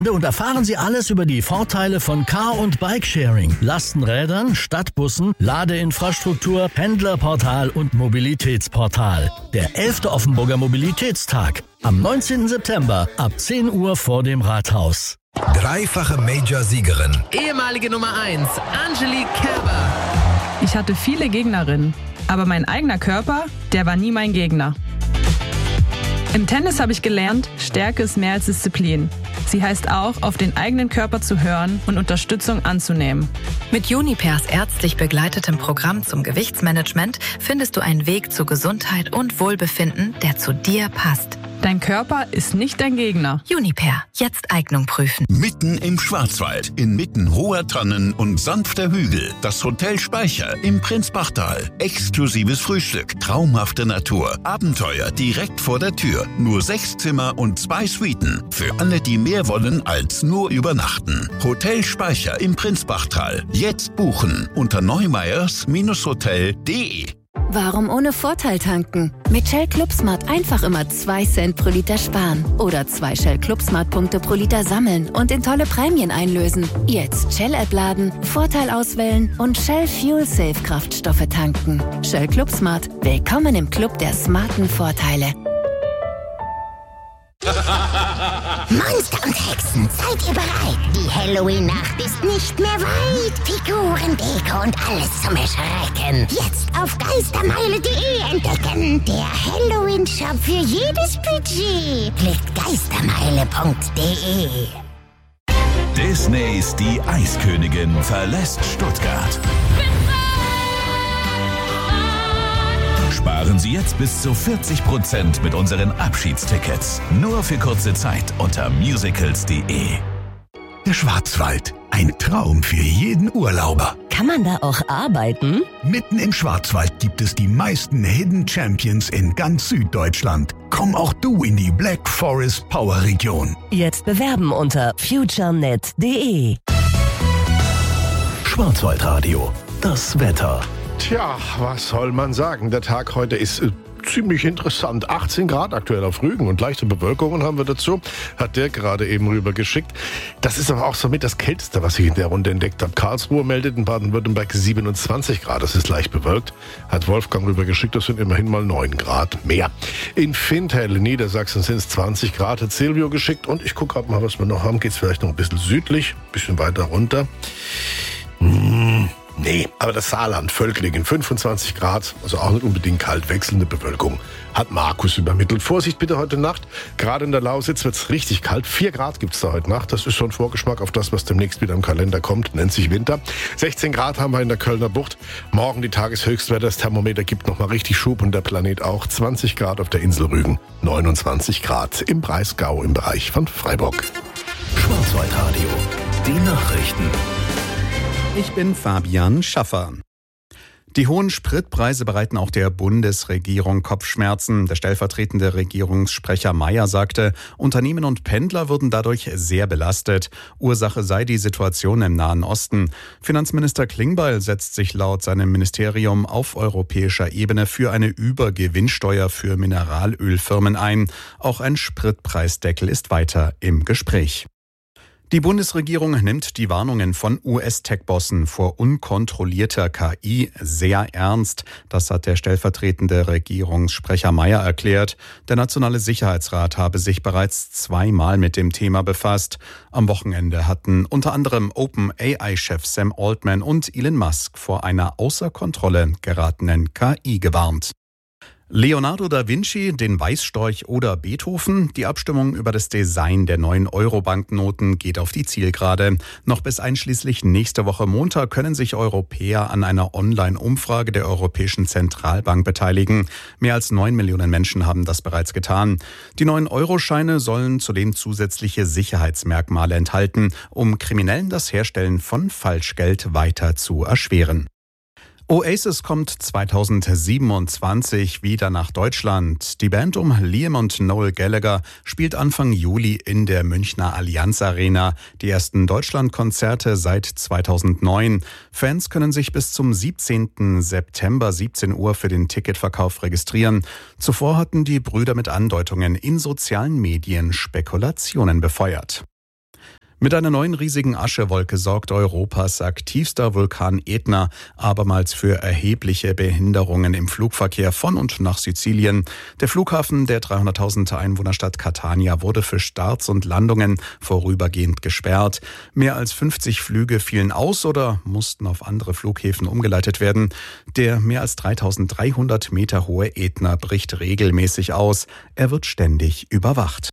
Und erfahren Sie alles über die Vorteile von Car- und Bikesharing, Lastenrädern, Stadtbussen, Ladeinfrastruktur, Pendlerportal und Mobilitätsportal. Der 11. Offenburger Mobilitätstag am 19. September ab 10 Uhr vor dem Rathaus. Dreifache Major-Siegerin. Ehemalige Nummer 1, Angelique Kerber. Ich hatte viele Gegnerinnen, aber mein eigener Körper, der war nie mein Gegner. Im Tennis habe ich gelernt, Stärke ist mehr als Disziplin. Sie heißt auch, auf den eigenen Körper zu hören und Unterstützung anzunehmen. Mit Unipairs ärztlich begleitetem Programm zum Gewichtsmanagement findest du einen Weg zu Gesundheit und Wohlbefinden, der zu dir passt. Dein Körper ist nicht dein Gegner. Unipair, jetzt Eignung prüfen. Mitten im Schwarzwald, inmitten hoher Tannen und sanfter Hügel, das Hotel Speicher im Prinzbachtal. Exklusives Frühstück, traumhafte Natur, Abenteuer direkt vor der Tür. Nur 6 Zimmer und 2 Suiten. Für alle, die mehr wollen als nur übernachten. Hotel Speicher im Prinzbachtal. Jetzt buchen unter neumeyers-hotel.de. Warum ohne Vorteil tanken? Mit Shell ClubSmart einfach immer 2 Cent pro Liter sparen. Oder 2 Shell ClubSmart-Punkte pro Liter sammeln und in tolle Prämien einlösen. Jetzt Shell-App laden, Vorteil auswählen und Shell Fuel Safe Kraftstoffe tanken. Shell ClubSmart. Willkommen im Club der smarten Vorteile. Monster und Hexen, seid ihr bereit? Die Halloween-Nacht ist nicht mehr weit. Figuren, Deko und alles zum Erschrecken. Jetzt auf geistermeile.de entdecken. Der Halloween-Shop für jedes Budget. Klickt geistermeile.de. Disneys Die Eiskönigin verlässt Stuttgart. Sparen Sie jetzt bis zu 40% mit unseren Abschiedstickets. Nur für kurze Zeit unter musicals.de. Der Schwarzwald. Ein Traum für jeden Urlauber. Kann man da auch arbeiten? Mitten im Schwarzwald gibt es die meisten Hidden Champions in ganz Süddeutschland. Komm auch du in die Black Forest Power Region. Jetzt bewerben unter futurenet.de. Schwarzwaldradio. Das Wetter. Tja, was soll man sagen? Der Tag heute ist ziemlich interessant. 18 Grad aktuell auf Rügen und leichte Bewölkungen haben wir dazu. Hat der gerade eben rübergeschickt. Das ist aber auch somit das Kälteste, was ich in der Runde entdeckt habe. Karlsruhe meldet in Baden-Württemberg 27 Grad. Das ist leicht bewölkt. Hat Wolfgang rübergeschickt. Das sind immerhin mal 9 Grad mehr. In Fintel in Niedersachsen sind es 20 Grad. Hat Silvio geschickt. Und ich gucke mal, was wir noch haben. Geht es vielleicht noch ein bisschen südlich, ein bisschen weiter runter. Nee, aber das Saarland, Völklingen, 25 Grad, also auch nicht unbedingt kalt, wechselnde Bewölkung, hat Markus übermittelt. Vorsicht bitte heute Nacht, gerade in der Lausitz wird es richtig kalt, 4 Grad gibt es da heute Nacht, das ist schon Vorgeschmack auf das, was demnächst wieder im Kalender kommt, nennt sich Winter. 16 Grad haben wir in der Kölner Bucht, morgen die Tageshöchstwerte, das Thermometer gibt nochmal richtig Schub und der Planet auch, 20 Grad auf der Insel Rügen, 29 Grad im Breisgau im Bereich von Freiburg. Schwarzwaldradio. Die Nachrichten. Ich bin Fabian Schaffer. Die hohen Spritpreise bereiten auch der Bundesregierung Kopfschmerzen. Der stellvertretende Regierungssprecher Mayer sagte, Unternehmen und Pendler würden dadurch sehr belastet. Ursache sei die Situation im Nahen Osten. Finanzminister Klingbeil setzt sich laut seinem Ministerium auf europäischer Ebene für eine Übergewinnsteuer für Mineralölfirmen ein. Auch ein Spritpreisdeckel ist weiter im Gespräch. Die Bundesregierung nimmt die Warnungen von US-Tech-Bossen vor unkontrollierter KI sehr ernst. Das hat der stellvertretende Regierungssprecher Mayer erklärt. Der Nationale Sicherheitsrat habe sich bereits 2-mal mit dem Thema befasst. Am Wochenende hatten unter anderem OpenAI-Chef Sam Altman und Elon Musk vor einer außer Kontrolle geratenen KI gewarnt. Leonardo da Vinci, den Weißstorch oder Beethoven? Die Abstimmung über das Design der neuen Euro-Banknoten geht auf die Zielgerade. Noch bis einschließlich nächste Woche Montag können sich Europäer an einer Online-Umfrage der Europäischen Zentralbank beteiligen. Mehr als 9 Millionen Menschen haben das bereits getan. Die neuen Euroscheine sollen zudem zusätzliche Sicherheitsmerkmale enthalten, um Kriminellen das Herstellen von Falschgeld weiter zu erschweren. Oasis kommt 2027 wieder nach Deutschland. Die Band um Liam und Noel Gallagher spielt Anfang Juli in der Münchner Allianz Arena. Die ersten Deutschlandkonzerte seit 2009. Fans können sich bis zum 17. September 17 Uhr für den Ticketverkauf registrieren. Zuvor hatten die Brüder mit Andeutungen in sozialen Medien Spekulationen befeuert. Mit einer neuen riesigen Aschewolke sorgt Europas aktivster Vulkan Ätna abermals für erhebliche Behinderungen im Flugverkehr von und nach Sizilien. Der Flughafen der 300.000 Einwohnerstadt Catania wurde für Starts und Landungen vorübergehend gesperrt. Mehr als 50 Flüge fielen aus oder mussten auf andere Flughäfen umgeleitet werden. Der mehr als 3.300 Meter hohe Ätna bricht regelmäßig aus. Er wird ständig überwacht.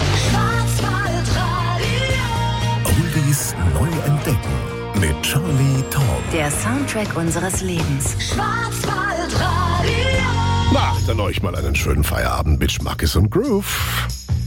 Oldies neu entdecken mit Charlie Tom. Der Soundtrack unseres Lebens. Schwarzwaldradio. Na, dann euch mal einen schönen Feierabend mit Schmackes und Groove.